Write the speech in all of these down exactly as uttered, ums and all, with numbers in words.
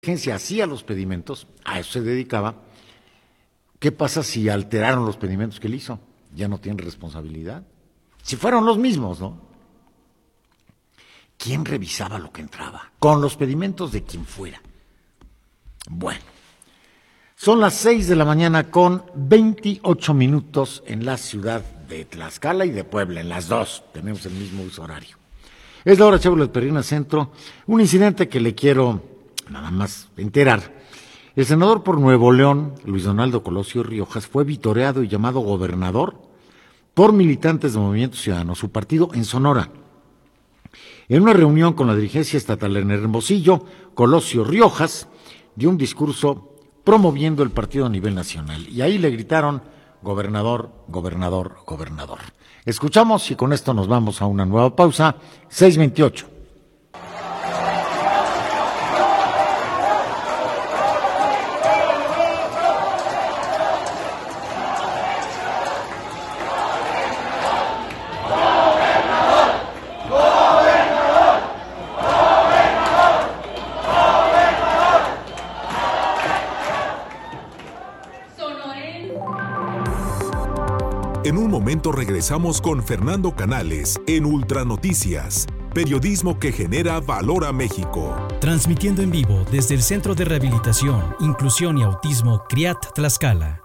agencia hacía los pedimentos, a eso se dedicaba. ¿Qué pasa si alteraron los pedimentos que él hizo? Ya no tiene responsabilidad. Si fueron los mismos, ¿no? ¿Quién revisaba lo que entraba? Con los pedimentos de quien fuera. Bueno, son las seis de la mañana con veintiocho minutos en la ciudad de Tlaxcala y de Puebla, en las dos, tenemos el mismo uso horario. Es la hora Chevrolet Perrina Centro, un incidente que le quiero nada más enterar. El senador por Nuevo León, Luis Donaldo Colosio Riojas, fue vitoreado y llamado gobernador por militantes de Movimiento Ciudadano, su partido, en Sonora. En una reunión con la dirigencia estatal en Hermosillo, Colosio Riojas dio un discurso promoviendo el partido a nivel nacional. Y ahí le gritaron, gobernador, gobernador, gobernador. Escuchamos y con esto nos vamos a una nueva pausa, seis veintiocho. En un momento regresamos con Fernando Canales en Ultra Noticias, periodismo que genera valor a México. Transmitiendo en vivo desde el Centro de Rehabilitación, Inclusión y Autismo CRIAT Tlaxcala.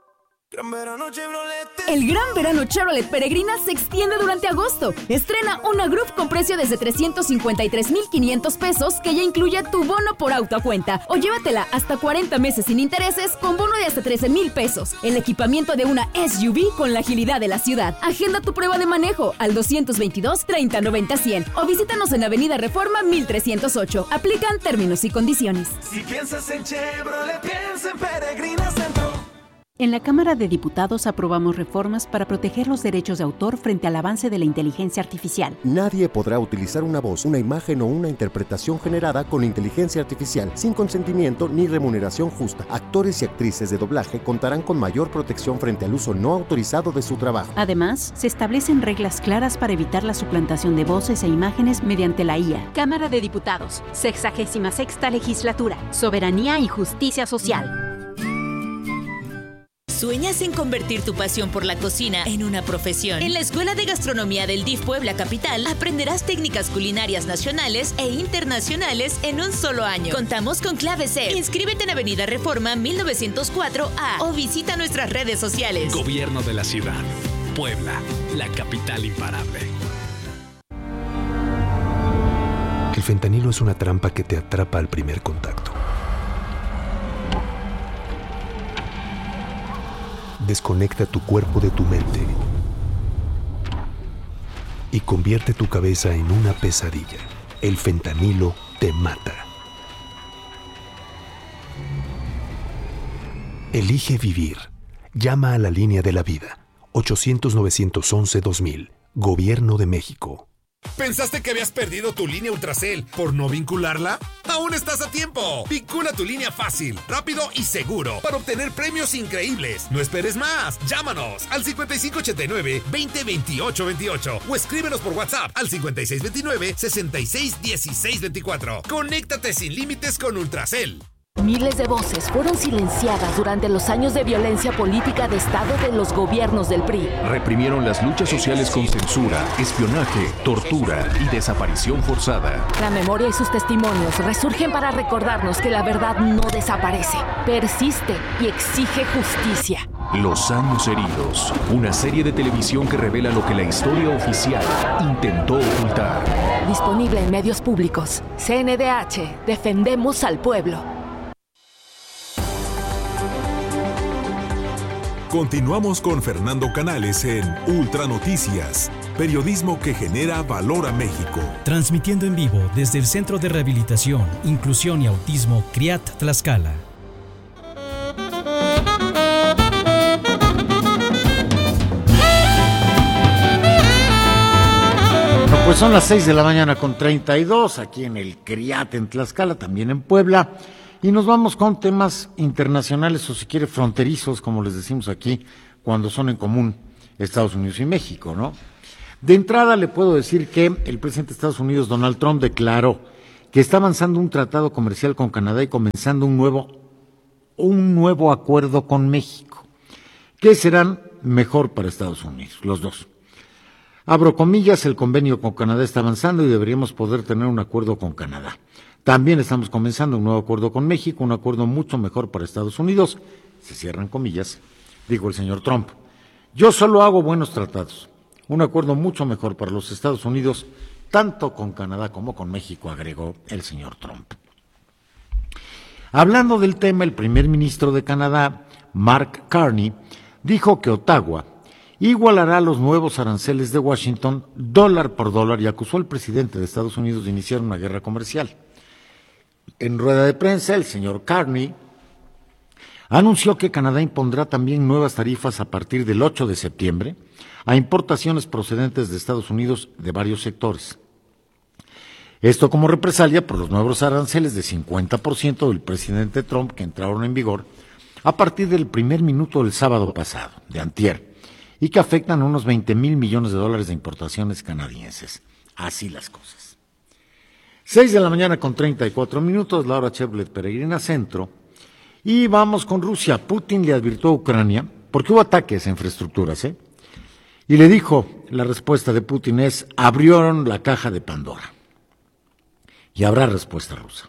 El Gran Verano Chevrolet Peregrina se extiende durante agosto. Estrena una Group con precio desde trescientos cincuenta y tres mil quinientos pesos que ya incluye tu bono por auto a cuenta. O llévatela hasta cuarenta meses sin intereses con bono de hasta trece mil pesos. El equipamiento de una S U V con la agilidad de la ciudad. Agenda tu prueba de manejo al doscientos veintidós, treinta, noventa, cien o visítanos en Avenida Reforma mil trescientos ocho. Aplican términos y condiciones. Si piensas en Chevrolet, piensa en Peregrina Centro. En la Cámara de Diputados aprobamos reformas para proteger los derechos de autor frente al avance de la inteligencia artificial. Nadie podrá utilizar una voz, una imagen o una interpretación generada con inteligencia artificial sin consentimiento ni remuneración justa. Actores y actrices de doblaje contarán con mayor protección frente al uso no autorizado de su trabajo. Además, se establecen reglas claras para evitar la suplantación de voces e imágenes mediante la I A. Cámara de Diputados, sexagésima sexta legislatura, soberanía y justicia social. ¿Sueñas en convertir tu pasión por la cocina en una profesión? En la Escuela de Gastronomía del D I F Puebla Capital aprenderás técnicas culinarias nacionales e internacionales en un solo año. Contamos con clave C. Inscríbete en Avenida Reforma mil novecientos cuatro A o visita nuestras redes sociales. Gobierno de la Ciudad. Puebla, la capital imparable. El fentanilo es una trampa que te atrapa al primer contacto. Desconecta tu cuerpo de tu mente y convierte tu cabeza en una pesadilla. El fentanilo te mata. Elige vivir. Llama a la línea de la vida. ochocientos, novecientos once, dos mil. Gobierno de México. ¿Pensaste que habías perdido tu línea Ultracel por no vincularla? ¡Aún estás a tiempo! Vincula tu línea fácil, rápido y seguro para obtener premios increíbles. No esperes más. Llámanos al cincuenta y cinco ochenta y nueve, veinte, veintiocho, veintiocho o escríbenos por WhatsApp al cincuenta y seis veintinueve, sesenta y seis, dieciséis, veinticuatro. Conéctate sin límites con Ultracel. Miles de voces fueron silenciadas durante los años de violencia política de Estado de los gobiernos del P R I. Reprimieron las luchas sociales con censura, espionaje, tortura y desaparición forzada. La memoria y sus testimonios resurgen para recordarnos que la verdad no desaparece, persiste y exige justicia. Los años heridos, una serie de televisión que revela lo que la historia oficial intentó ocultar. Disponible en medios públicos. C N D H, defendemos al pueblo. Continuamos con Fernando Canales en Ultra Noticias, periodismo que genera valor a México. Transmitiendo en vivo desde el Centro de Rehabilitación, Inclusión y Autismo CRIAT Tlaxcala. Pues son las seis de la mañana con treinta y dos, aquí en el CRIAT en Tlaxcala, también en Puebla. Y nos vamos con temas internacionales o si quiere fronterizos, como les decimos aquí, cuando son en común Estados Unidos y México, ¿no? De entrada le puedo decir que el presidente de Estados Unidos, Donald Trump, declaró que está avanzando un tratado comercial con Canadá y comenzando un nuevo, un nuevo acuerdo con México, que serán mejor para Estados Unidos, los dos. Abro comillas, el convenio con Canadá está avanzando y deberíamos poder tener un acuerdo con Canadá. También estamos comenzando un nuevo acuerdo con México, un acuerdo mucho mejor para Estados Unidos, se cierran comillas, dijo el señor Trump. Yo solo hago buenos tratados, un acuerdo mucho mejor para los Estados Unidos, tanto con Canadá como con México, agregó el señor Trump. Hablando del tema, el primer ministro de Canadá, Mark Carney, dijo que Ottawa igualará los nuevos aranceles de Washington dólar por dólar y acusó al presidente de Estados Unidos de iniciar una guerra comercial. En rueda de prensa, el señor Carney anunció que Canadá impondrá también nuevas tarifas a partir del ocho de septiembre a importaciones procedentes de Estados Unidos de varios sectores. Esto como represalia por los nuevos aranceles de cincuenta por ciento del presidente Trump que entraron en vigor a partir del primer minuto del sábado pasado, de antier, y que afectan a unos veinte mil millones de dólares de importaciones canadienses. Así las cosas. Seis de la mañana con treinta y cuatro minutos, la hora Chevrolet Peregrina Centro. Y vamos con Rusia. Putin le advirtió a Ucrania, porque hubo ataques a infraestructuras, ¿eh? Y le dijo, la respuesta de Putin es, abrieron la caja de Pandora. Y habrá respuesta rusa.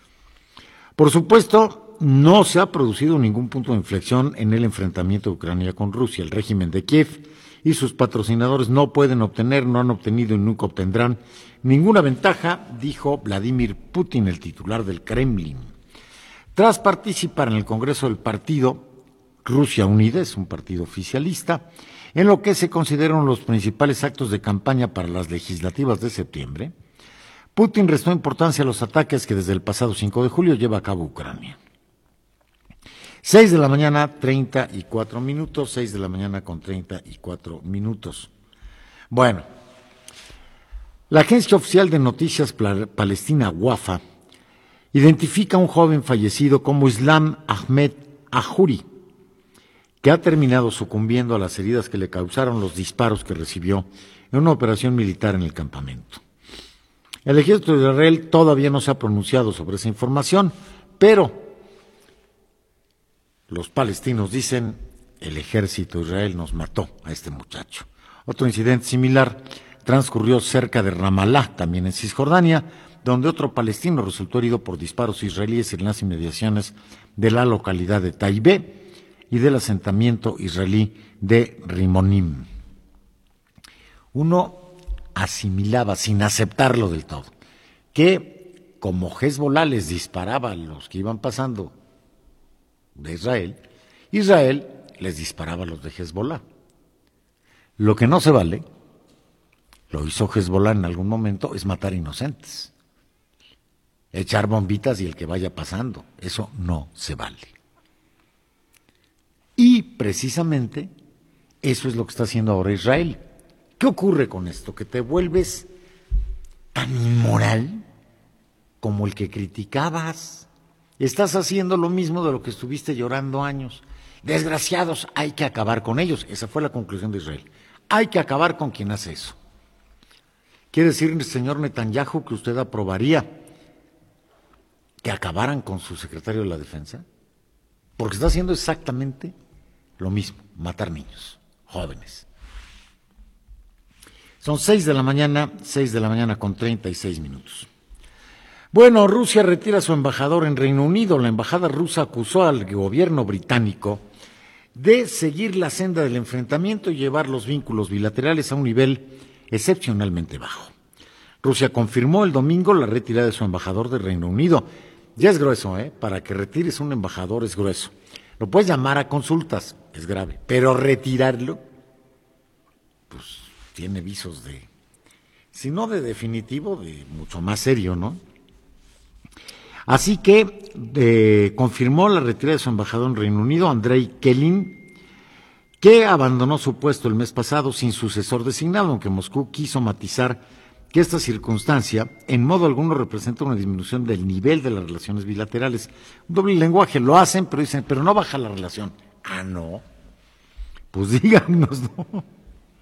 Por supuesto, no se ha producido ningún punto de inflexión en el enfrentamiento de Ucrania con Rusia. El régimen de Kiev y sus patrocinadores no pueden obtener, no han obtenido y nunca obtendrán ninguna ventaja, dijo Vladimir Putin, el titular del Kremlin. Tras participar en el Congreso del partido Rusia Unida, es un partido oficialista, en lo que se consideraron los principales actos de campaña para las legislativas de septiembre, Putin restó importancia a los ataques que desde el pasado cinco de julio lleva a cabo Ucrania. Seis de la mañana, treinta y cuatro minutos, seis de la mañana con treinta y cuatro minutos. Bueno, la agencia oficial de noticias palestina Wafa identifica a un joven fallecido como Islam Ahmed Ahuri, que ha terminado sucumbiendo a las heridas que le causaron los disparos que recibió en una operación militar en el campamento. El ejército de Israel todavía no se ha pronunciado sobre esa información, pero los palestinos dicen, el ejército de Israel nos mató a este muchacho. Otro incidente similar transcurrió cerca de Ramallah, también en Cisjordania, donde otro palestino resultó herido por disparos israelíes en las inmediaciones de la localidad de Taibé y del asentamiento israelí de Rimonim. Uno asimilaba, sin aceptarlo del todo, que como Hezbollah les disparaba a los que iban pasando de Israel, Israel les disparaba a los de Hezbollah. Lo que no se vale, lo hizo Hezbollah en algún momento, es matar inocentes. Echar bombitas y el que vaya pasando, eso no se vale. Y precisamente eso es lo que está haciendo ahora Israel. ¿Qué ocurre con esto? Que te vuelves tan inmoral como el que criticabas. Estás haciendo lo mismo de lo que estuviste llorando años. Desgraciados, hay que acabar con ellos. Esa fue la conclusión de Israel. Hay que acabar con quien hace eso. ¿Quiere decir, señor Netanyahu, que usted aprobaría que acabaran con su secretario de la Defensa? Porque está haciendo exactamente lo mismo, matar niños, jóvenes. Son seis de la mañana, seis de la mañana con treinta y seis minutos. Bueno, Rusia retira a su embajador en Reino Unido. La embajada rusa acusó al gobierno británico de seguir la senda del enfrentamiento y llevar los vínculos bilaterales a un nivel excepcionalmente bajo. Rusia confirmó el domingo la retirada de su embajador de Reino Unido. Ya es grueso, ¿eh? Para que retires un embajador es grueso. Lo puedes llamar a consultas, es grave, pero retirarlo, pues tiene visos de, si no de definitivo, de mucho más serio, ¿no? Así que eh, confirmó la retirada de su embajador en Reino Unido, Andrei Kelin, que abandonó su puesto el mes pasado sin sucesor designado, aunque Moscú quiso matizar que esta circunstancia en modo alguno representa una disminución del nivel de las relaciones bilaterales. Un doble lenguaje, lo hacen, pero dicen, pero no baja la relación. Ah, no. Pues díganos, ¿no?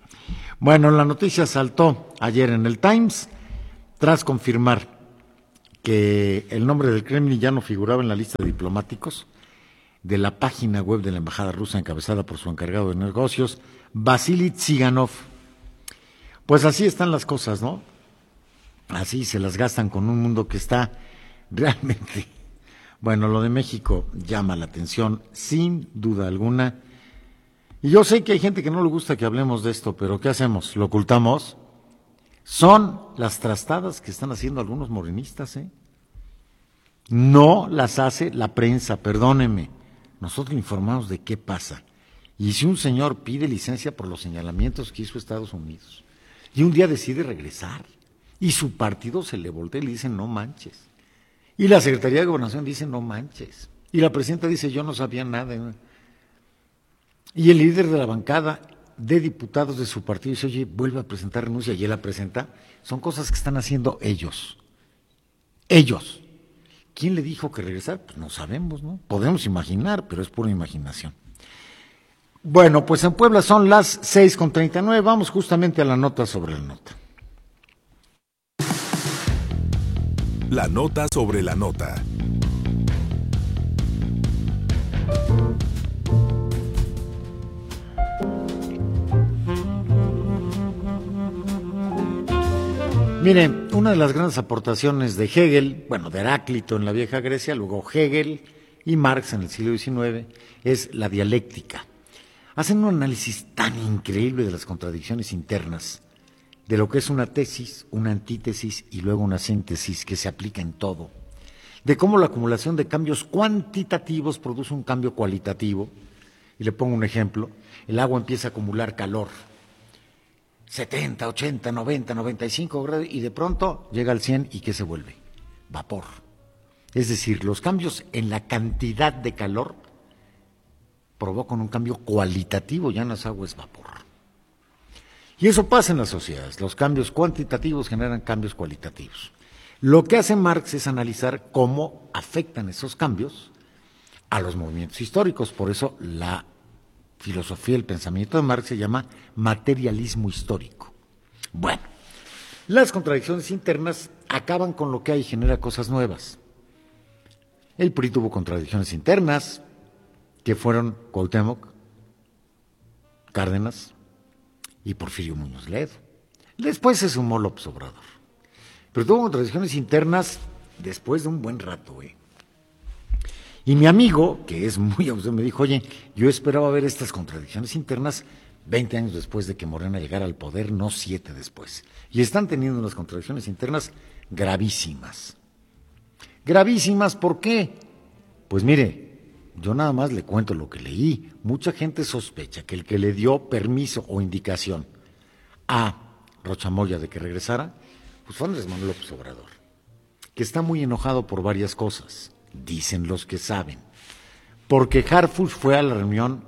Bueno, la noticia saltó ayer en el Times tras confirmar que el nombre del Kremlin ya no figuraba en la lista de diplomáticos de la página web de la embajada rusa encabezada por su encargado de negocios, Vasily Tsiganov. Pues así están las cosas, ¿no? Así se las gastan con un mundo que está realmente... Bueno, lo de México llama la atención, sin duda alguna. Y yo sé que hay gente que no le gusta que hablemos de esto, pero ¿qué hacemos? ¿Lo ocultamos? Son las trastadas que están haciendo algunos morenistas, ¿eh? No las hace la prensa, perdónenme. Nosotros informamos de qué pasa. Y si un señor pide licencia por los señalamientos que hizo Estados Unidos, y un día decide regresar, y su partido se le voltea y le dice, no manches. Y la Secretaría de Gobernación dice, no manches. Y la presidenta dice, yo no sabía nada. Y el líder de la bancada de diputados de su partido dice, oye, vuelve a presentar renuncia, y él la presenta. Son cosas que están haciendo ellos. Ellos. ¿Quién le dijo que regresar? Pues no sabemos, ¿no? Podemos imaginar, pero es pura imaginación. Bueno, pues en Puebla son las seis con treinta y nueve. Vamos justamente a la nota sobre la nota. La nota sobre la nota. Miren, una de las grandes aportaciones de Hegel, bueno, de Heráclito en la vieja Grecia, luego Hegel y Marx en el siglo diecinueve, es la dialéctica. Hacen un análisis tan increíble de las contradicciones internas, de lo que es una tesis, una antítesis y luego una síntesis que se aplica en todo, de cómo la acumulación de cambios cuantitativos produce un cambio cualitativo. Y le pongo un ejemplo, el agua empieza a acumular calor, setenta, ochenta, noventa, noventa y cinco grados, y de pronto llega al cien y ¿qué se vuelve? Vapor. Es decir, los cambios en la cantidad de calor provocan un cambio cualitativo, ya no es agua, es vapor. Y eso pasa en las sociedades, los cambios cuantitativos generan cambios cualitativos. Lo que hace Marx es analizar cómo afectan esos cambios a los movimientos históricos, por eso la filosofía, el pensamiento de Marx se llama materialismo histórico. Bueno, las contradicciones internas acaban con lo que hay y genera cosas nuevas. El P R I tuvo contradicciones internas, que fueron Cuauhtémoc, Cárdenas y Porfirio Muñoz Ledo. Después se sumó López Obrador. Pero tuvo contradicciones internas después de un buen rato, ¿eh? Y mi amigo, que es muy ausente, me dijo, oye, yo esperaba ver estas contradicciones internas veinte años después de que Morena llegara al poder, no siete después. Y están teniendo unas contradicciones internas gravísimas. Gravísimas, ¿por qué? Pues mire, yo nada más le cuento lo que leí. Mucha gente sospecha que el que le dio permiso o indicación a Rocha Moya de que regresara, pues fue Andrés Manuel López Obrador, que está muy enojado por varias cosas, dicen los que saben. Porque Harfuch fue a la reunión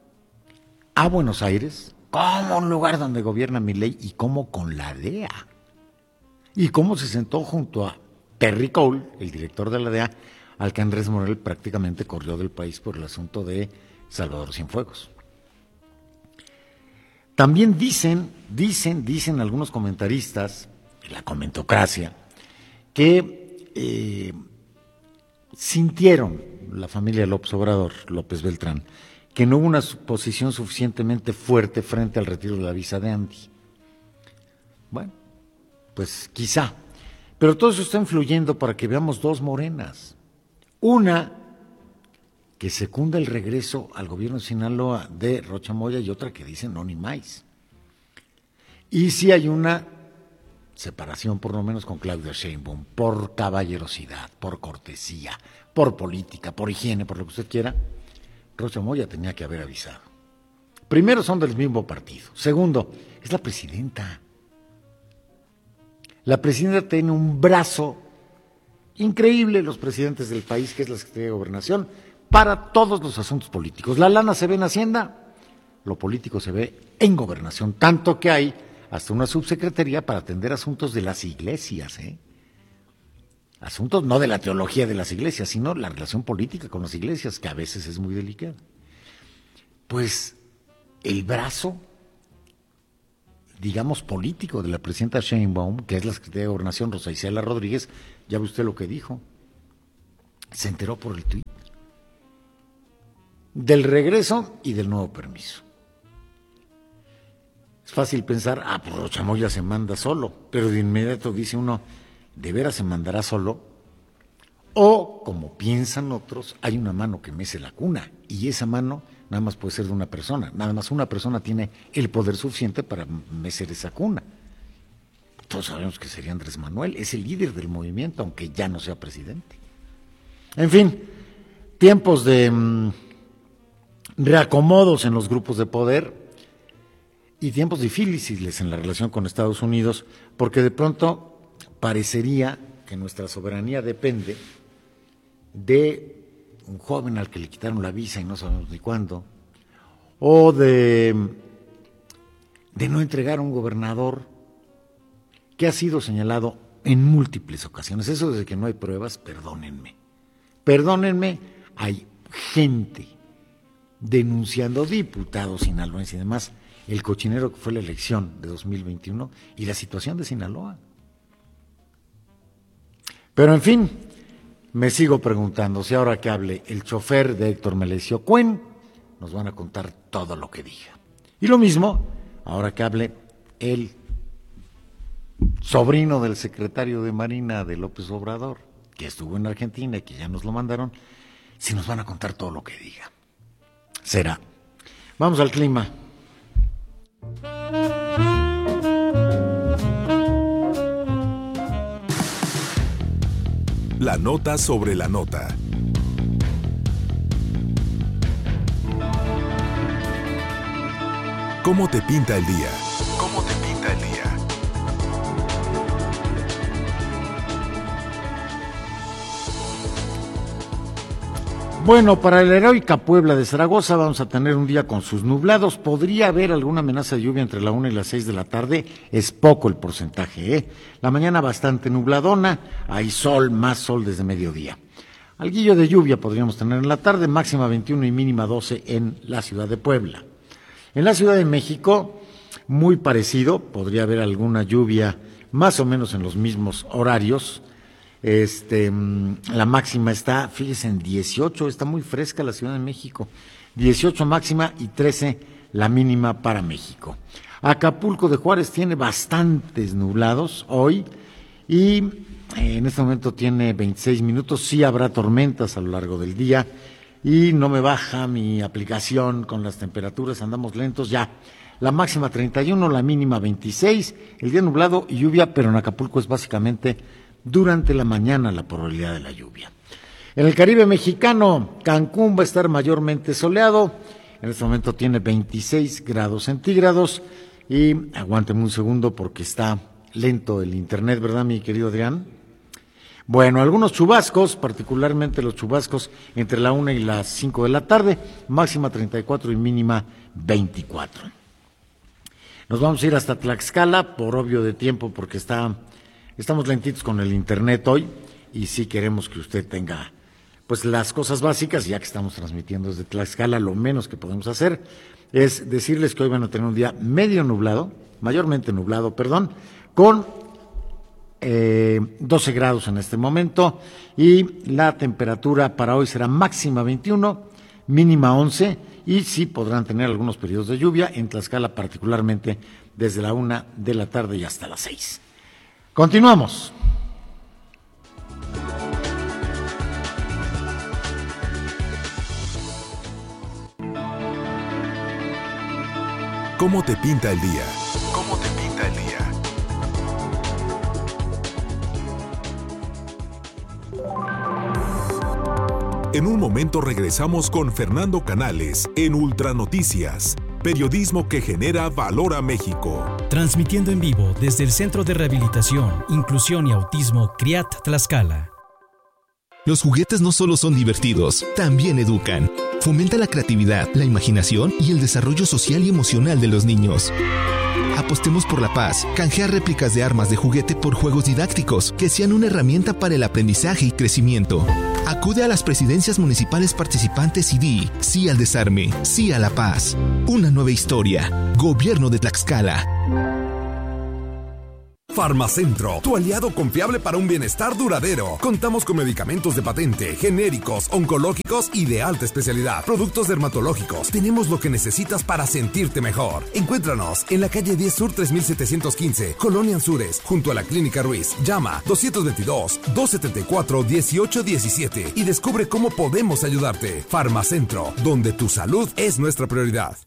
a Buenos Aires, como un lugar donde gobierna Milei, y como con la D E A. Y cómo se sentó junto a Terry Cole, el director de la D E A, al que Andrés Manuel prácticamente corrió del país por el asunto de Salvador Cienfuegos. También dicen, dicen, dicen algunos comentaristas, la comentocracia, que eh, sintieron la familia López Obrador, López Beltrán, que no hubo una posición suficientemente fuerte frente al retiro de la visa de Andy. Bueno, pues quizá, pero todo eso está influyendo para que veamos dos morenas. Una que secunda el regreso al gobierno de Sinaloa de Rocha Moya y otra que dice no ni más. Y sí hay una separación por lo menos con Claudia Sheinbaum, por caballerosidad, por cortesía, por política, por higiene, por lo que usted quiera. Rocha Moya tenía que haber avisado. Primero, son del mismo partido. Segundo, es la presidenta. La presidenta tiene un brazo increíble, los presidentes del país, que es la Secretaría de Gobernación, para todos los asuntos políticos. La lana se ve en Hacienda, lo político se ve en Gobernación, tanto que hay hasta una subsecretaría para atender asuntos de las iglesias, ¿eh? Asuntos no de la teología de las iglesias, sino la relación política con las iglesias, que a veces es muy delicada. Pues el brazo, digamos, político de la presidenta Sheinbaum, que es la Secretaría de Gobernación, Rosa Isela Rodríguez, Ya ve usted lo que dijo. Se enteró por el tuit. Del regreso y del nuevo permiso. Es fácil pensar, ah, pues los Chamoy se manda solo, pero de inmediato dice uno, ¿de veras se mandará solo? O, como piensan otros, hay una mano que mece la cuna, y esa mano nada más puede ser de una persona, nada más una persona tiene el poder suficiente para mecer esa cuna. Todos sabemos que sería Andrés Manuel, es el líder del movimiento, aunque ya no sea presidente. En fin, tiempos de mmm, reacomodos en los grupos de poder, y tiempos difíciles en la relación con Estados Unidos, porque de pronto parecería que nuestra soberanía depende de un joven al que le quitaron la visa y no sabemos ni cuándo, o de, de no entregar a un gobernador que ha sido señalado en múltiples ocasiones. Eso desde que no hay pruebas, perdónenme. Perdónenme, hay gente denunciando, diputados sinaloenses y demás, el cochinero que fue la elección de dos mil veintiuno y la situación de Sinaloa. Pero en fin, me sigo preguntando si ahora que hable el chofer de Héctor Melesio Cuen, nos van a contar todo lo que diga. Y lo mismo, ahora que hable el sobrino del secretario de Marina de López Obrador, que estuvo en Argentina y que ya nos lo mandaron, si nos van a contar todo lo que diga. Será. Vamos al clima. La nota sobre la nota. ¿Cómo te pinta el día? ¿Cómo te pinta el día? Bueno, para la heroica Puebla de Zaragoza vamos a tener un día con sus nublados. Podría haber alguna amenaza de lluvia entre la una y las seis de la tarde. Es poco el porcentaje, ¿eh? La mañana bastante nubladona, hay sol, más sol desde mediodía. Alguillo de lluvia podríamos tener en la tarde, máxima veintiuno y mínima doce en la ciudad de Puebla. En la Ciudad de México, muy parecido, podría haber alguna lluvia más o menos en los mismos horarios. Este, la máxima está, fíjense, en dieciocho, está muy fresca la Ciudad de México, dieciocho máxima y trece la mínima para México. Acapulco de Juárez tiene bastantes nublados hoy y en este momento tiene veintiséis minutos, sí habrá tormentas a lo largo del día y no me baja mi aplicación con las temperaturas, andamos lentos ya. La máxima treinta y uno, la mínima veintiséis, el día nublado y lluvia, pero en Acapulco es básicamente durante la mañana la probabilidad de la lluvia. En el Caribe mexicano, Cancún va a estar mayormente soleado, en este momento tiene veintiséis grados centígrados y aguántenme un segundo porque está lento el internet, ¿verdad, mi querido Adrián? Bueno, algunos chubascos, particularmente los chubascos entre la una y las cinco de la tarde, máxima treinta y cuatro y mínima veinticuatro. Nos vamos a ir hasta Tlaxcala, por obvio de tiempo, porque está... Estamos lentitos con el internet hoy y sí queremos que usted tenga pues las cosas básicas, ya que estamos transmitiendo desde Tlaxcala. Lo menos que podemos hacer es decirles que hoy van a tener un día medio nublado, mayormente nublado, perdón, con eh, doce grados en este momento y la temperatura para hoy será máxima veintiuno, mínima once y sí podrán tener algunos periodos de lluvia en Tlaxcala, particularmente desde la una de la tarde y hasta las seis. Continuamos. ¿Cómo te pinta el día? ¿Cómo te pinta el día? En un momento regresamos con Fernando Canales en Ultranoticias. Periodismo que genera valor a México. Transmitiendo en vivo desde el Centro de Rehabilitación, Inclusión y Autismo CRIAT Tlaxcala. Los juguetes no solo son divertidos, también educan. Fomenta la creatividad, la imaginación y el desarrollo social y emocional de los niños. Apostemos por la paz. Canjea réplicas de armas de juguete por juegos didácticos que sean una herramienta para el aprendizaje y crecimiento. Acude a las presidencias municipales participantes y di sí al desarme, sí a la paz. Una nueva historia. Gobierno de Tlaxcala. Farmacentro, tu aliado confiable para un bienestar duradero. Contamos con medicamentos de patente, genéricos, oncológicos y de alta especialidad. Productos dermatológicos. Tenemos lo que necesitas para sentirte mejor. Encuéntranos en la calle diez Sur tres mil setecientos quince, Colonia Anzures, junto a la Clínica Ruiz. Llama dos dos dos, dos siete cuatro, uno ocho uno siete y descubre cómo podemos ayudarte. Farmacentro, donde tu salud es nuestra prioridad.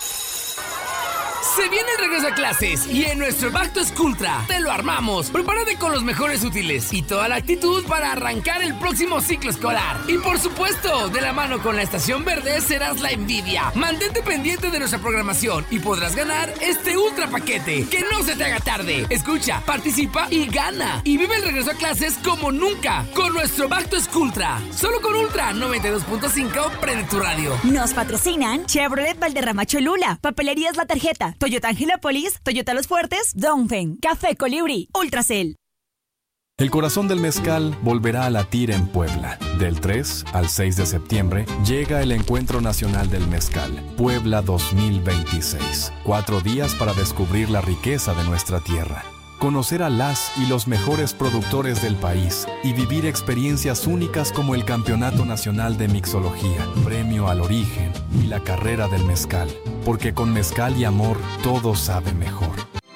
Se viene el regreso a clases y en nuestro Back to Schooltra te lo armamos. Prepárate con los mejores útiles y toda la actitud para arrancar el próximo ciclo escolar. Y por supuesto, de la mano con la Estación Verde serás la envidia. Mantente pendiente de nuestra programación y podrás ganar este ultra paquete. Que no se te haga tarde. Escucha, participa y gana. Y vive el regreso a clases como nunca con nuestro Back to Schooltra. Solo con Ultra noventa y dos punto cinco, prende tu radio. Nos patrocinan Chevrolet Valderrama Cholula, Papelerías La Tarjeta, Toyota Angelópolis, Toyota Los Fuertes, Dongfeng, Café Colibrí, Ultracel. El corazón del mezcal volverá a latir en Puebla. Del tres al seis de septiembre llega el Encuentro Nacional del Mezcal, Puebla dos mil veintiséis. Cuatro días para descubrir la riqueza de nuestra tierra, conocer a las y los mejores productores del país y vivir experiencias únicas como el Campeonato Nacional de Mixología, Premio al Origen y la Carrera del Mezcal. Porque con mezcal y amor todo sabe mejor.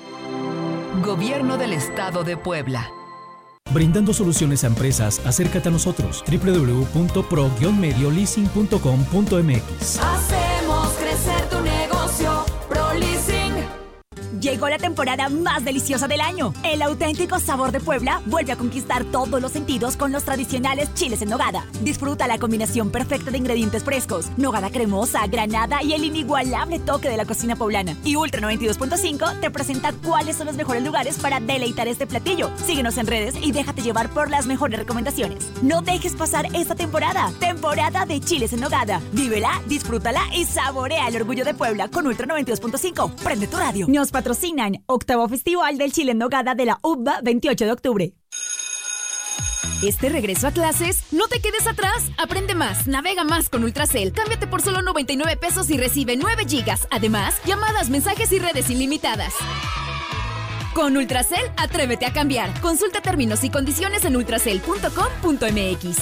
Gobierno del Estado de Puebla. Brindando soluciones a empresas, acércate a nosotros. doble u doble u doble u punto pro guion medio leasing punto com punto m x. Hacemos crecer tu negocio, ProLeasing. Llegó la temporada más deliciosa del año. El auténtico sabor de Puebla vuelve a conquistar todos los sentidos con los tradicionales chiles en nogada. Disfruta la combinación perfecta de ingredientes frescos, nogada cremosa, granada y el inigualable toque de la cocina poblana. Y Ultra noventa y dos punto cinco te presenta cuáles son los mejores lugares para deleitar este platillo. Síguenos en redes y déjate llevar por las mejores recomendaciones. No dejes pasar esta temporada. Temporada de chiles en nogada. Vívela, disfrútala y saborea el orgullo de Puebla con Ultra noventa y dos punto cinco. Prende tu radio. Nos patrocinan Octavo Festival del Chile en Nogada de la U B A veintiocho de octubre. Este regreso a clases, no te quedes atrás. Aprende más, navega más con Ultracel. Cámbiate por solo noventa y nueve pesos y recibe nueve gigas. Además, llamadas, mensajes y redes ilimitadas. Con Ultracel, atrévete a cambiar. Consulta términos y condiciones en ultracel punto com punto m x.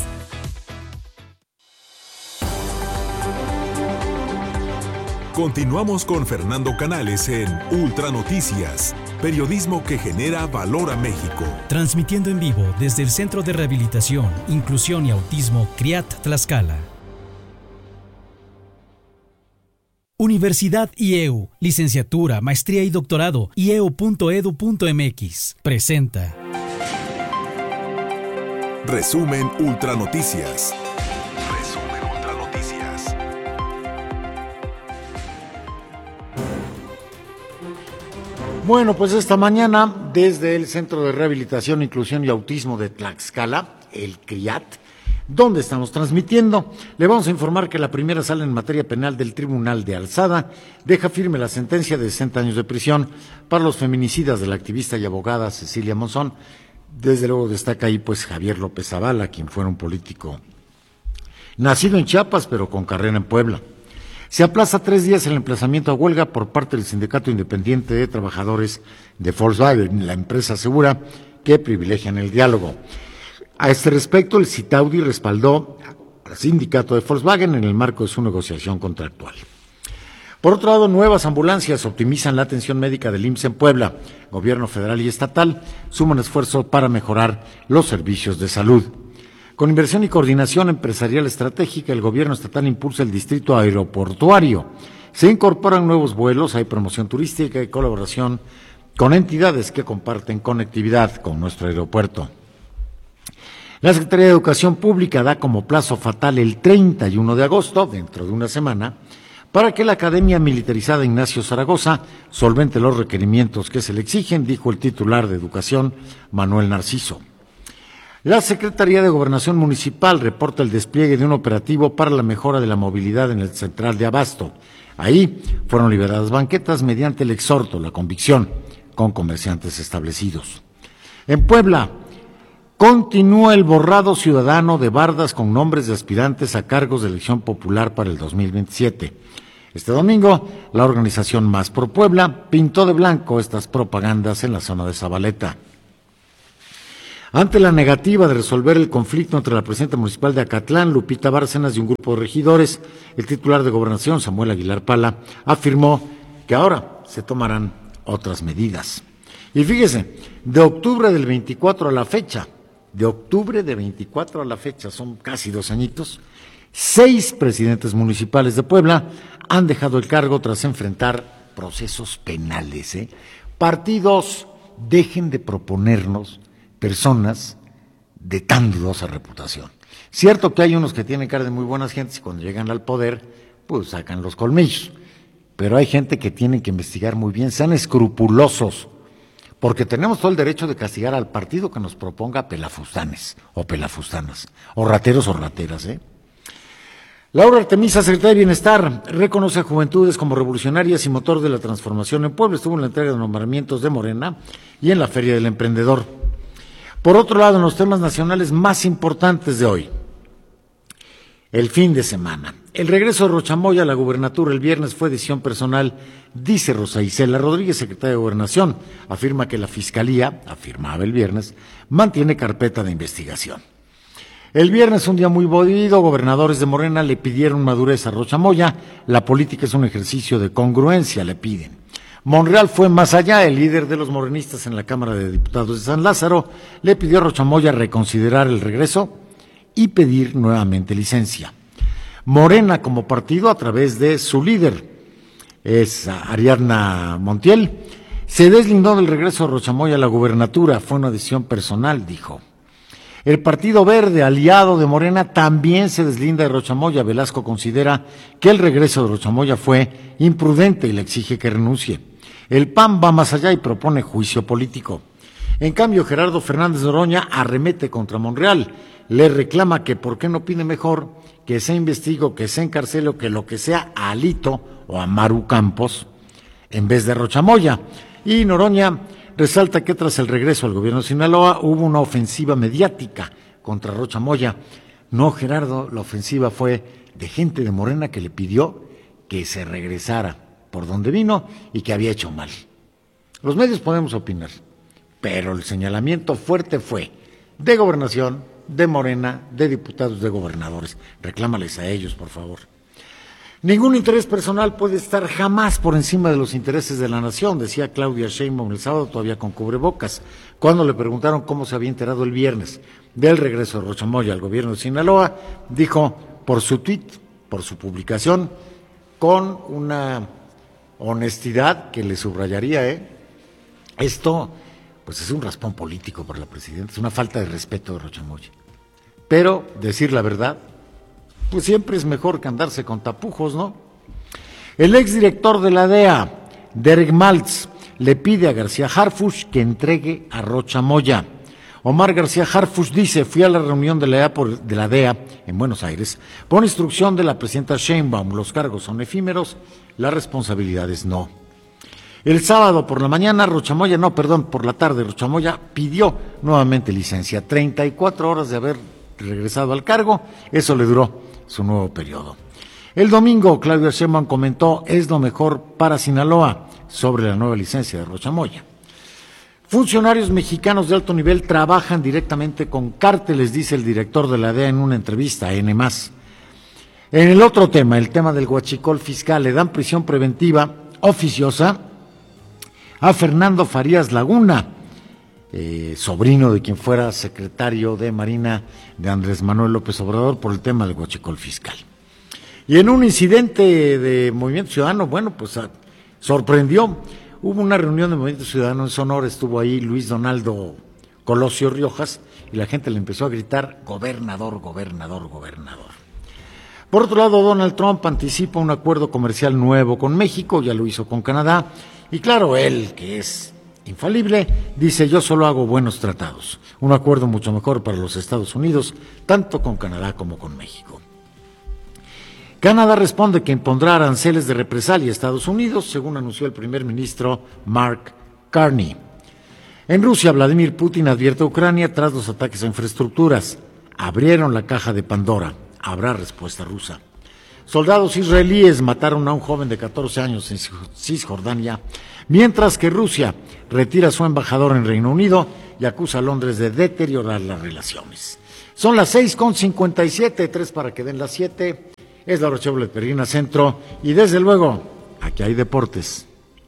Continuamos con Fernando Canales en Ultra Noticias, periodismo que genera valor a México. Transmitiendo en vivo desde el Centro de Rehabilitación, Inclusión y Autismo CRIAT Tlaxcala. Universidad I E U, licenciatura, maestría y doctorado, i e u punto e d u punto m x. Presenta. Resumen Ultra Noticias. Bueno, pues esta mañana, desde el Centro de Rehabilitación, Inclusión y Autismo de Tlaxcala, el CRIAT, donde estamos transmitiendo, le vamos a informar que la primera sala en materia penal del Tribunal de Alzada deja firme la sentencia de sesenta años de prisión para los feminicidas de la activista y abogada Cecilia Monzón. Desde luego destaca ahí pues Javier López Zavala, quien fuera un político nacido en Chiapas, pero con carrera en Puebla. Se aplaza tres días el emplazamiento a huelga por parte del Sindicato Independiente de Trabajadores de Volkswagen. La empresa asegura que privilegian el diálogo. A este respecto, el Citaudi respaldó al sindicato de Volkswagen en el marco de su negociación contractual. Por otro lado, nuevas ambulancias optimizan la atención médica del I M S S en Puebla. Gobierno federal y estatal suman esfuerzos para mejorar los servicios de salud. Con inversión y coordinación empresarial estratégica, el gobierno estatal impulsa el distrito aeroportuario. Se incorporan nuevos vuelos, hay promoción turística y colaboración con entidades que comparten conectividad con nuestro aeropuerto. La Secretaría de Educación Pública da como plazo fatal el treinta y uno de agosto, dentro de una semana, para que la Academia Militarizada Ignacio Zaragoza solvente los requerimientos que se le exigen, dijo el titular de Educación, Manuel Narciso. La Secretaría de Gobernación Municipal reporta el despliegue de un operativo para la mejora de la movilidad en el Central de Abasto. Ahí fueron liberadas banquetas mediante el exhorto, la convicción, con comerciantes establecidos. En Puebla, continúa el borrado ciudadano de bardas con nombres de aspirantes a cargos de elección popular para el dos mil veintisiete. Este domingo, la organización Más por Puebla pintó de blanco estas propagandas en la zona de Zabaleta. Ante la negativa de resolver el conflicto entre la presidenta municipal de Acatlán, Lupita Bárcenas, y un grupo de regidores, el titular de Gobernación, Samuel Aguilar Pala, afirmó que ahora se tomarán otras medidas. Y fíjese, de octubre del veinticuatro a la fecha, de octubre de veinticuatro a la fecha, son casi dos añitos, seis presidentes municipales de Puebla han dejado el cargo tras enfrentar procesos penales. ¿eh? Partidos, dejen de proponernos personas de tan dudosa reputación. Cierto que hay unos que tienen cara de muy buenas gentes y cuando llegan al poder, pues sacan los colmillos. Pero hay gente que tiene que investigar muy bien, sean escrupulosos, porque tenemos todo el derecho de castigar al partido que nos proponga pelafustanes o pelafustanas, o rateros o rateras, ¿eh? Laura Artemisa, secretaria de Bienestar, reconoce a Juventudes como revolucionarias y motor de la transformación en Puebla. Estuvo en la entrega de nombramientos de Morena y en la Feria del Emprendedor. Por otro lado, en los temas nacionales más importantes de hoy, el fin de semana. El regreso de Rochamoya a la gubernatura el viernes fue decisión personal, dice Rosa Isela Rodríguez, secretaria de Gobernación. Afirma que la Fiscalía, afirmaba el viernes, mantiene carpeta de investigación. El viernes, un día muy movido, gobernadores de Morena le pidieron madurez a Rochamoya. La política es un ejercicio de congruencia, le piden. Monreal fue más allá. El líder de los morenistas en la Cámara de Diputados de San Lázaro le pidió a Rochamoya reconsiderar el regreso y pedir nuevamente licencia. Morena como partido, a través de su líder, es Ariadna Montiel, se deslindó del regreso de Rochamoya a la gubernatura. Fue una decisión personal, dijo. El Partido Verde, aliado de Morena, también se deslinda de Rochamoya. Velasco considera que el regreso de Rochamoya fue imprudente y le exige que renuncie. El P A N va más allá y propone juicio político. En cambio, Gerardo Fernández Noroña arremete contra Monreal. Le reclama que por qué no pide mejor que se investigue o que se encarcele o que lo que sea a Alito o a Maru Campos en vez de Rochamoya. Y Noroña resalta que tras el regreso al gobierno de Sinaloa hubo una ofensiva mediática contra Rochamoya. No, Gerardo, la ofensiva fue de gente de Morena que le pidió que se regresara por donde vino y que había hecho mal. Los medios podemos opinar, pero el señalamiento fuerte fue de Gobernación, de Morena, de diputados, de gobernadores. Reclámales a ellos, por favor. Ningún interés personal puede estar jamás por encima de los intereses de la nación, decía Claudia Sheinbaum el sábado, todavía con cubrebocas, cuando le preguntaron cómo se había enterado el viernes del regreso de Rochamoya al gobierno de Sinaloa. Dijo por su tuit, por su publicación, con una honestidad que le subrayaría, ¿eh? Esto, pues es un raspón político para la presidenta, es una falta de respeto de Rochamoya. Pero decir la verdad, pues siempre es mejor que andarse con tapujos, ¿no? El exdirector de la D E A, Derek Maltz, le pide a García Harfuch que entregue a Rochamoya. Omar García Harfuch dice: fui a la reunión de la, D E A por, de la D E A en Buenos Aires por instrucción de la presidenta Sheinbaum. Los cargos son efímeros, las responsabilidades no. El sábado por la mañana, Rochamoya, no, perdón, por la tarde, Rochamoya pidió nuevamente licencia. treinta y cuatro horas de haber regresado al cargo, eso le duró su nuevo periodo. El domingo, Claudia Sheinbaum comentó: es lo mejor para Sinaloa, sobre la nueva licencia de Rochamoya. Funcionarios mexicanos de alto nivel trabajan directamente con cárteles, dice el director de la D E A en una entrevista a N más. En el otro tema, el tema del huachicol fiscal, le dan prisión preventiva oficiosa a Fernando Farías Laguna, eh, sobrino de quien fuera secretario de Marina de Andrés Manuel López Obrador, por el tema del huachicol fiscal. Y en un incidente de Movimiento Ciudadano, bueno, pues a, sorprendió. Hubo una reunión de Movimiento Ciudadano en Sonora, estuvo ahí Luis Donaldo Colosio Riojas, y la gente le empezó a gritar: gobernador, gobernador, gobernador. Por otro lado, Donald Trump anticipa un acuerdo comercial nuevo con México, ya lo hizo con Canadá, y claro, él, que es infalible, dice: yo solo hago buenos tratados, un acuerdo mucho mejor para los Estados Unidos, tanto con Canadá como con México. Canadá responde que impondrá aranceles de represalia a Estados Unidos, según anunció el primer ministro Mark Carney. En Rusia, Vladimir Putin advierte a Ucrania tras los ataques a infraestructuras. Abrieron la caja de Pandora, habrá respuesta rusa. Soldados israelíes mataron a un joven de catorce años en Cisjordania, mientras que Rusia retira a su embajador en Reino Unido y acusa a Londres de deteriorar las relaciones. Son las seis con cincuenta y siete, tres para que den las siete. Es Laura Chevrolet Peregrina Centro y desde luego, aquí hay deportes.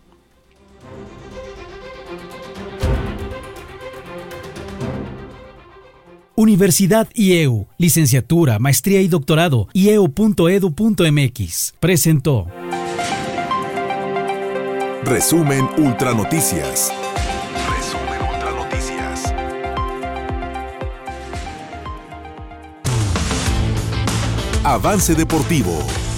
Universidad I E U, licenciatura, maestría y doctorado, i e u punto e d u punto m x. Presentó. Resumen Ultra Noticias. Resumen Ultra Noticias. Avance deportivo.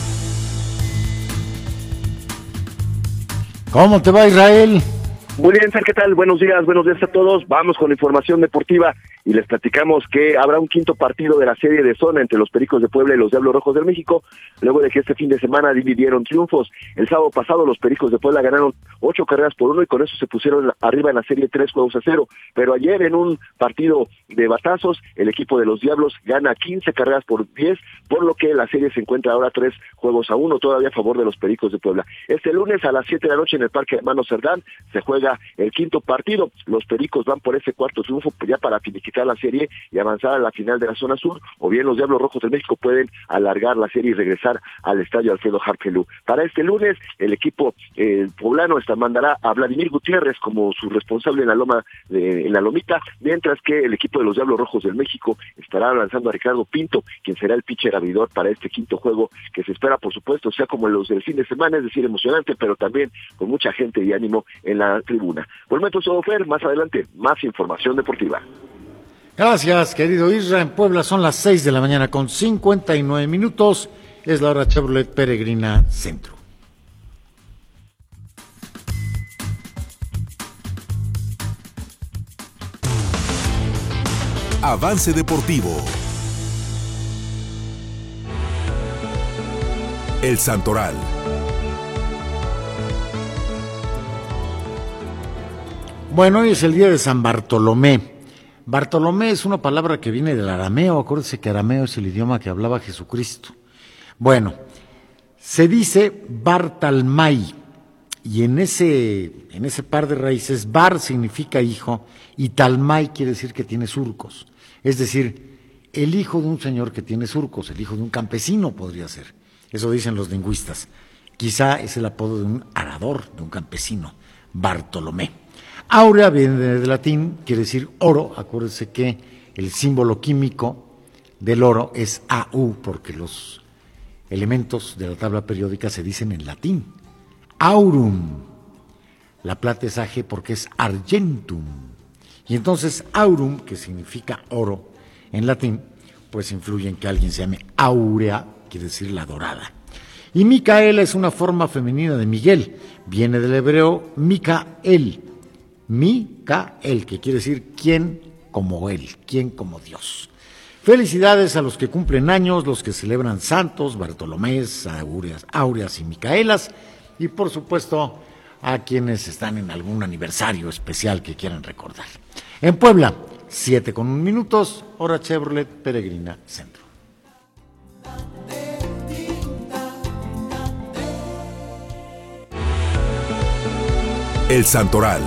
¿Cómo te va, Israel? Muy bien, Fer, ¿qué tal? Buenos días, buenos días a todos. Vamos con la información deportiva y les platicamos que habrá un quinto partido de la serie de zona entre los Pericos de Puebla y los Diablos Rojos del México, luego de que este fin de semana dividieron triunfos. El sábado pasado los Pericos de Puebla ganaron ocho carreras por uno y con eso se pusieron arriba en la serie tres juegos a cero. Pero ayer en un partido de batazos, el equipo de los Diablos gana quince carreras por diez, por lo que la serie se encuentra ahora tres juegos a uno, todavía a favor de los Pericos de Puebla. Este lunes a las siete de la noche en el Parque Hermano Cerdán se juega el quinto partido. Los Pericos van por ese cuarto triunfo ya para finiquitar la serie y avanzar a la final de la zona sur, o bien los Diablos Rojos de México pueden alargar la serie y regresar al estadio Alfredo Harpelú. Para este lunes, el equipo eh, poblano esta mandará a Vladimir Gutiérrez como su responsable en la loma de, en la lomita, mientras que el equipo de los Diablos Rojos del México estará lanzando a Ricardo Pinto, quien será el pitcher abridor para este quinto juego, que se espera, por supuesto, sea como los del fin de semana, es decir, emocionante, pero también con mucha gente y ánimo en la tribuna. Por el momento, todo, Fer, más adelante, más información deportiva. Gracias, querido Isra. En Puebla son las seis de la mañana con cincuenta y nueve minutos. Es la hora Chevrolet Peregrina Centro. Avance deportivo. El Santoral. Bueno, hoy es el día de San Bartolomé. Bartolomé es una palabra que viene del arameo. Acuérdense que arameo es el idioma que hablaba Jesucristo. Bueno, se dice Bartalmai, y en ese, en ese par de raíces, Bar significa hijo, y Talmai quiere decir que tiene surcos. Es decir, el hijo de un señor que tiene surcos, el hijo de un campesino podría ser. Eso dicen los lingüistas. Quizá es el apodo de un arador, de un campesino, Bartolomé. Áurea viene del latín, quiere decir oro. Acuérdense que el símbolo químico del oro es A U, porque los elementos de la tabla periódica se dicen en latín. Aurum, la plata es Ag porque es argentum. Y entonces aurum, que significa oro en latín, pues influye en que alguien se llame Áurea, quiere decir la dorada. Y Micaela es una forma femenina de Miguel, viene del hebreo Micael. Micael, que quiere decir quién como él, quién como Dios. Felicidades a los que cumplen años, los que celebran santos, Bartolomés, Áureas, Áureas y Micaelas, y por supuesto a quienes están en algún aniversario especial que quieran recordar. En Puebla, siete con un minutos, hora Chevrolet Peregrina Centro. El Santoral.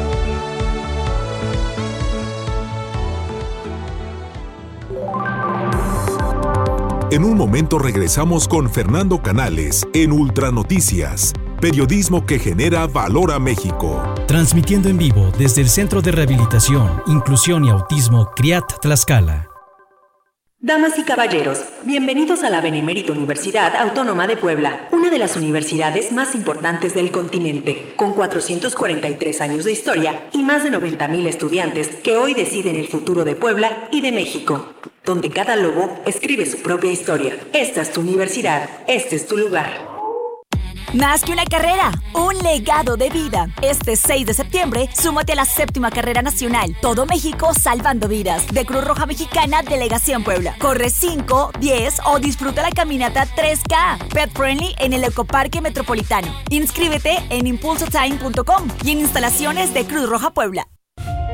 En un momento regresamos con Fernando Canales en Ultra Noticias, periodismo que genera valor a México. Transmitiendo en vivo desde el Centro de Rehabilitación, Inclusión y Autismo CRIAT Tlaxcala. Damas y caballeros, bienvenidos a la Benemérita Universidad Autónoma de Puebla, una de las universidades más importantes del continente, con cuatrocientos cuarenta y tres años de historia y más de noventa mil estudiantes que hoy deciden el futuro de Puebla y de México, donde cada lobo escribe su propia historia. Esta es tu universidad, este es tu lugar. Más que una carrera, un legado de vida. Este seis de septiembre, súmate a la séptima carrera nacional Todo México Salvando Vidas de Cruz Roja Mexicana Delegación Puebla. Corre cinco, diez o disfruta la caminata tres K Pet Friendly en el Ecoparque Metropolitano. Inscríbete en impulso time punto com y en instalaciones de Cruz Roja Puebla.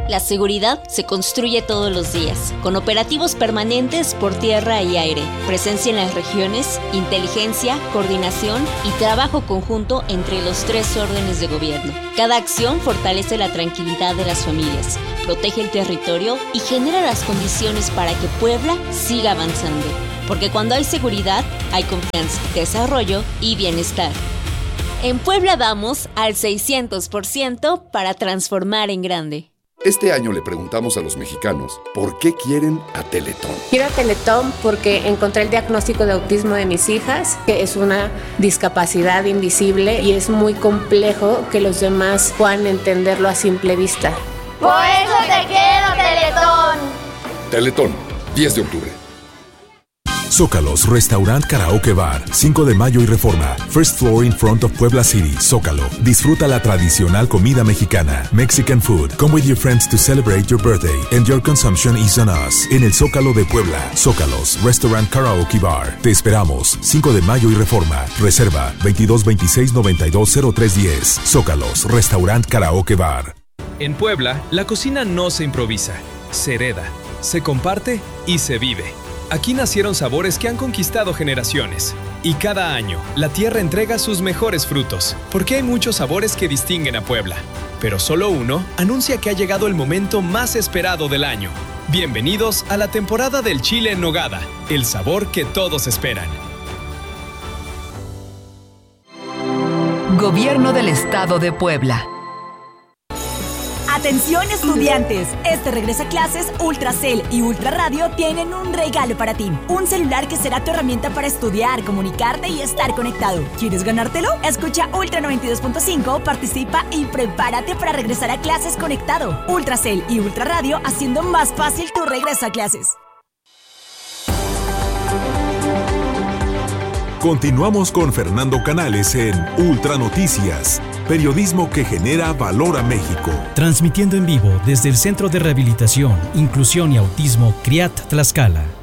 La seguridad se construye todos los días, con operativos permanentes por tierra y aire, presencia en las regiones, inteligencia, coordinación y trabajo conjunto entre los tres órdenes de gobierno. Cada acción fortalece la tranquilidad de las familias, protege el territorio y genera las condiciones para que Puebla siga avanzando. Porque cuando hay seguridad, hay confianza, desarrollo y bienestar. En Puebla vamos al seiscientos por ciento para transformar en grande. Este año le preguntamos a los mexicanos por qué quieren a Teletón. Quiero a Teletón porque encontré el diagnóstico de autismo de mis hijas, que es una discapacidad invisible y es muy complejo que los demás puedan entenderlo a simple vista. Por eso te quiero, Teletón. Teletón, diez de octubre. Zócalos Restaurant Karaoke Bar, cinco de mayo y Reforma. First floor in front of Puebla City, Zócalo. Disfruta la tradicional comida mexicana, Mexican food. Come with your friends to celebrate your birthday and your consumption is on us. En el Zócalo de Puebla, Zócalos Restaurant Karaoke Bar. Te esperamos, cinco de mayo y Reforma. Reserva veintidós veintiséis noventa y dos cero tres diez. Zócalos Restaurant Karaoke Bar. En Puebla, la cocina no se improvisa, se hereda, se comparte y se vive. Aquí nacieron sabores que han conquistado generaciones. Y cada año, la tierra entrega sus mejores frutos, porque hay muchos sabores que distinguen a Puebla. Pero solo uno anuncia que ha llegado el momento más esperado del año. Bienvenidos a la temporada del chile en nogada, el sabor que todos esperan. Gobierno del Estado de Puebla. Atención estudiantes, este regreso a clases, Ultracel y Ultraradio tienen un regalo para ti. Un celular que será tu herramienta para estudiar, comunicarte y estar conectado. ¿Quieres ganártelo? Escucha Ultra noventa y dos punto cinco, participa y prepárate para regresar a clases conectado. Ultracel y Ultraradio haciendo más fácil tu regreso a clases. Continuamos con Fernando Canales en Ultra Noticias, periodismo que genera valor a México. Transmitiendo en vivo desde el Centro de Rehabilitación, Inclusión y Autismo CRIAT Tlaxcala.